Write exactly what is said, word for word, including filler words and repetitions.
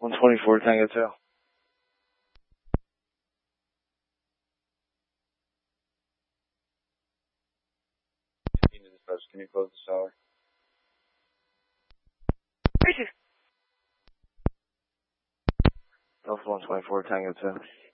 one twenty-four Tango two. Can you close the shower? Delta one twenty-four Tango two.